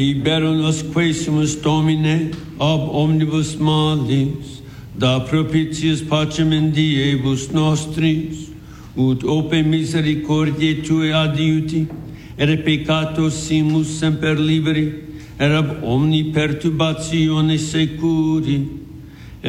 Libera nos quaesimus Domine ab omnibus malis, da propitius pacem in diebus nostris, ut ope misericordiae Tue adiuti, ere peccatos simus semper liberi, er ab omni perturbatione securi,